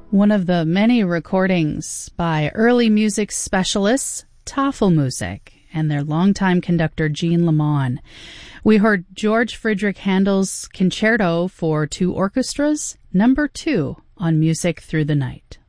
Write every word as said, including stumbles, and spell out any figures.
One of the many recordings by early music specialists, Tafelmusik, and their longtime conductor Jean Lamont. We heard George Friedrich Handel's Concerto for Two Orchestras, number two on Music Through the Night.